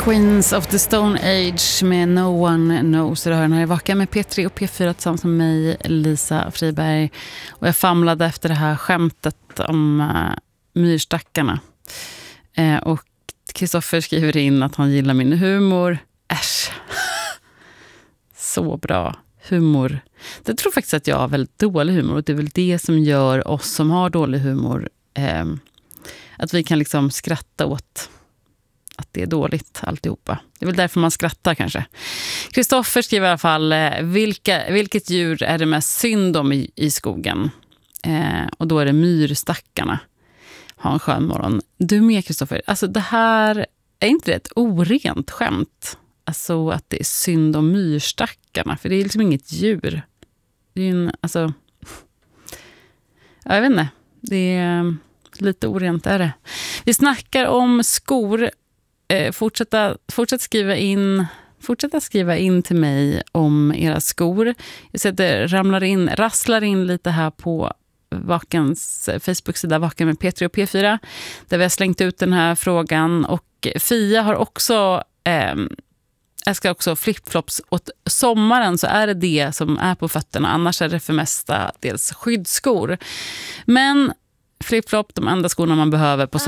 Queens of the Stone Age med No One Knows. Du hör den här i Vaka med P3 och P4 tillsammans med mig, Lisa Friberg. Och jag famlade efter det här skämtet om myrstackarna. Och Kristoffer skriver in att han gillar min humor. Äsch. Så bra. Humor. Jag tror faktiskt att jag har väldigt dålig humor. Och det är väl det som gör oss som har dålig humor att vi kan liksom skratta åt att det är dåligt alltihopa. Det är väl därför man skrattar kanske. Kristoffer skriver i alla fall vilket djur är det mest synd om i skogen? Och då är det myrstackarna. Ha en skön morgon. Du med, Kristoffer. Alltså det här är inte ett orent skämt. Alltså att det är synd om myrstackarna. För det är liksom inget djur. Det är en, alltså... Jag vet inte. Det är lite orent är det. Vi snackar om skor. Fortsätta skriva in till mig om era skor. Jag ser att det rasslar in lite här på Vakens Facebook-sida Vaken med P3 och P4 där vi har slängt ut den här frågan. Och Fia har också jag ska också flipflops åt sommaren, så är det som är på fötterna. Annars är det för mesta dels skyddsskor. Men flipflop, de enda skorna man behöver på